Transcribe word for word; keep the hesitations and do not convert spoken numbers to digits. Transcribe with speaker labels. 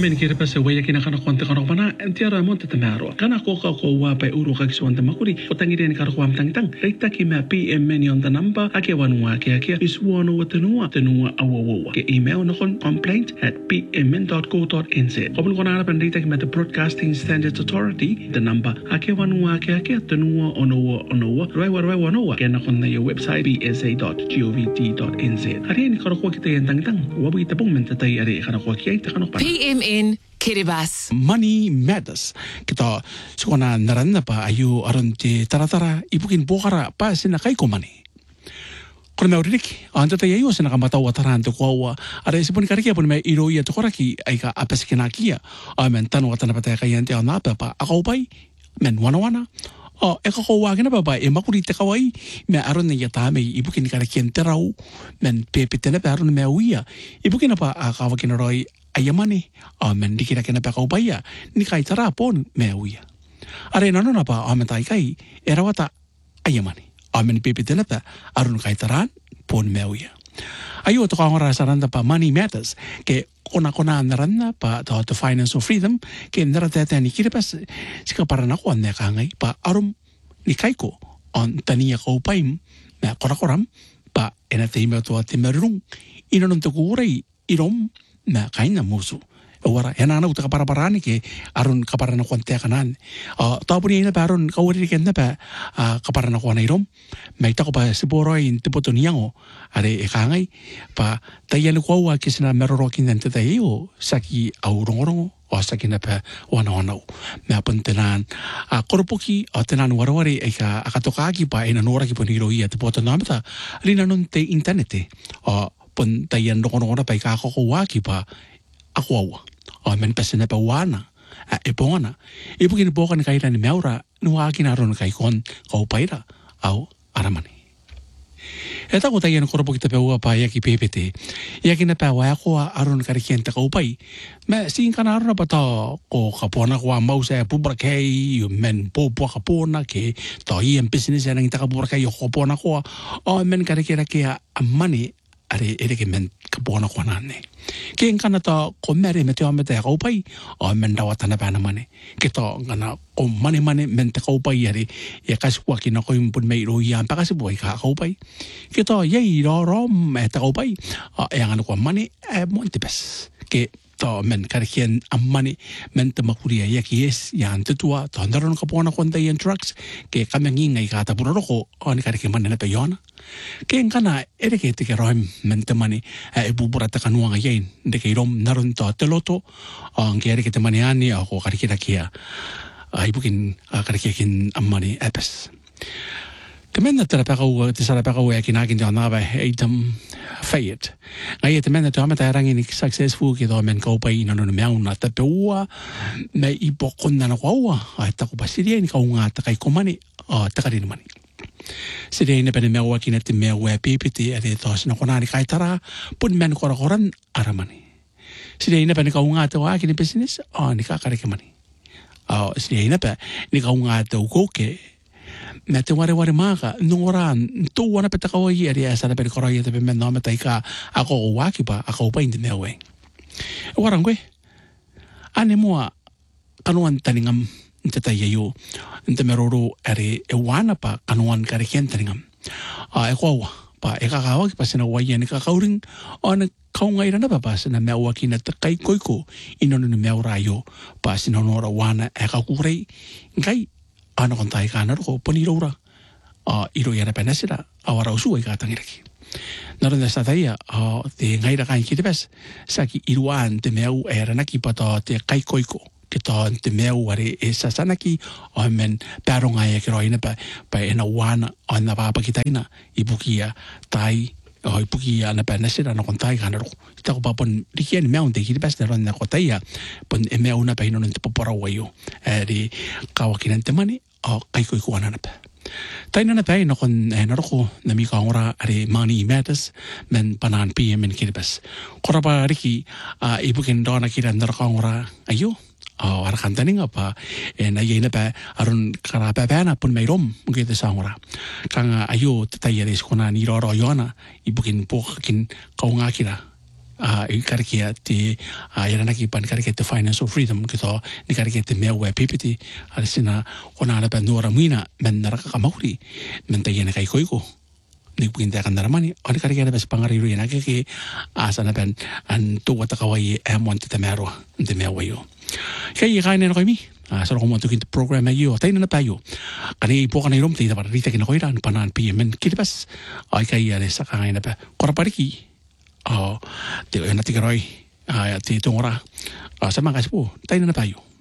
Speaker 1: men kira pa sa waya kina kana kwanta kana pana entiara monte tamaro kana ko ka ko wa pa uru ka kiswanta makuri utangi den kara kwam tang tang reita ki ma P M men on the number ake wanua ke ake is wono watenua tenua awawa ke email no kon complaint at p m n dot co dot n z kopun kona ana pandita ki ma the Broadcasting Standards Authority the number ake wanua ke ake tenua onoa onoa roi wa roi wanoa ke na kon na your website b s a dot gov dot n z ari ni kara ko kita yang tang tang wabi tapong mentai ari kana ko ki ta kana
Speaker 2: P M N Kiribati.
Speaker 3: Money matters. Kita sukona naranna pa ayu aron te taratara ipukin bokara pa sina kai ko money. Kono me uririk anta te ayu sina kamata wa taranto ko wa are sipun kariki pun me iro ia to koraki ai ka apesikina kia. Amen tan wa tanapa te kai ante ona pa pa ako pai men wana wana. Oh, eka ko wa kena baba e makuri te kawai me aron ne yata me ibukin kariki enterau men pepe tele pa aron me uia. Ibukin pa akawa kena roi ayamane amen dikira kena pa kau baya ni kai tara pon me uia. Are nano na pa amen tai kai erawata ayamane amen pepe tele pa aron kai taran pon me uia. Ayo to kangora saranda pa money matters ke kona kona naranda pa to to financial freedom ke narata te ni kiripas sika parana ko ne kangai pa arum ni kaiko on tania ko paim me kora koram pa ena te me to te merung ino non to kurei irom na kaina musu ora ena ana uta para parani ke arun kaparana ko te kanan a to puni ina parun kawri ke na pa kaparana ko na irom me ta ko pa siboro in te potoniango are e kangai pa tayane ko wa kisna meroro kinente te io saki au rongorongo o saki na pa wana wana me apuntenan a korpoki o tenan warawari e ka akatoka ki pa ina nora ki poniro ia te potonamta rina non te internete o pun tayan rongorongo pa ka ko wa ki pa ako o men pesene pa wana a epona e pukin bokan kai ran meura no akina ron kai kon ko paira au aramani eta ko tayan korpo kita pe wa pa ya ki ppt ya kina pa wa ko aron karikenta ko pai me sin kana ron pa to ko kapona ko mausa pubra kai men po po kapona ke to i en business ya nang ta kapura kai ko pona ko o men karikera ke amani are ere ke men kapona ko nane ke ngana to ko mere me te amete ko pai o men da watana bana mane ke to ngana o mane mane men te ko pai are ya kas kwa ki no ko impun me ro ya pa kas boi ka ko pai ke to ye ro ro me te ko pai o e ngana ko mane e monte bes ke to men karikien amani men te makuria ya ki es ya ante tua to ndaron kapona ko ndai en trucks ke kamengi ngai ka ta puro ko on karike mane na pe yona ke ngana ere ke te ke roim mente mani e bubura ta kanuanga yen de ke rom naron to teloto ang ke ere ke te mani ani o ko karikira kia ai bukin karikin amani apes Temenda te peka u te sara peka u e kina kin te anava e tam fayet. Ngai te menda te amata rangi ni successful ki do men ko pai na no me una te peua me i pokonna na kwa a ta ko pasiria ni ka unga ta kai komani a ta kari mani. Sire ne pene me wa kina te me wa ppt ade to sina kona ni kai tara pun men ko koran aramani. Sire ne pene ka unga te wa kini business a ni ka kare ke mani. A sire ne pe ni ka unga te ko ke me te ware ware maka nora tu wana peta ka oi area sa pe kora ia te pe me no me tai ka ako o waki pa ako pa inde me we e warangwe ane moa kanuan taningam te tai yo te meroro are e wana pa kanuan kare ken taningam a e ko pa e ka ka wa ki pa sina wa ia ni ka kauring on kaunga irana pa pa sina me wa ki na te kai koiko ino no me ora yo pa sina no ora wana e ka kurei ngai ana kon tai kana ko poni rora a iro ia na penasira awara usu ai ka tangiraki nara na sataia a te ngai ra kan ki te bes saki iruan te meu era na ki pata te kai koiko ke ta te meu are e sasanaki o men paronga e ke roina pa pa ena wana ana pa pa kitaina ibukia tai o ibukia na penasira na kon tai kana ro ta ko pa pon dikien meu te ki te bes na ko taia pon e meu na pa ino te popora wayo e ri kawakinan te mani o kai koiko ana na pa taina na pa ino kon e na ro na mi ka ora are money matters men panan P M en ki te bes ko pa riki a ibukin dona ki na ro ka ora ayo o ara kantaninga pa e na yena pa arun kara pa na pun mai rom ngi te sangora kanga ayo te tai res kona ni ro ro yona ibukin po kin kaunga kira uh, i karikia te uh, yana naki pan karikia te financial freedom kito ni karikia te mea ue pipiti ala sina ona ala pa nuara muina men naraka ka mauri men te yana kai koiko ni pukin te akan naramani ona karikia bes pangariru yana ke asa na pen an tu wata kawai am want te mero te mea ue yo kai kai ne no mi Uh, so ko tukin program ayo tayo na tayo kani po kanay rom tayo para rita kinakoiran panan P M N kilibas ay kaya ne sa kanya na pa korapariki oh te na tigaroy ay te tungora sa mga kaspo tayo na tayo